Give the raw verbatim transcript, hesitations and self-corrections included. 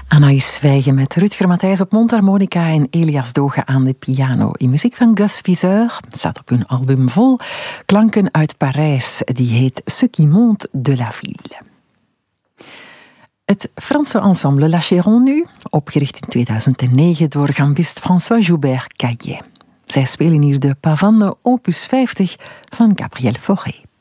Anaïs Zwijgen met Rutger Matthijs op mondharmonica en Elias Doge aan de piano. In muziek van Gus Viseur, staat op hun album Vol, klanken uit Parijs. Die heet Ce qui monte de la ville. Het Franse ensemble La Chéron nu, opgericht in tweeduizend negen door gambist François Joubert Caillet. Zij spelen hier de Pavane opus vijftig van Gabriel Fauré.